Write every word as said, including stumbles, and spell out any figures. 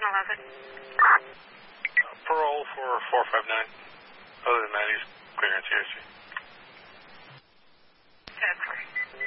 eleven. Uh, parole for four five nine. Other than that, he's clearance here, sir.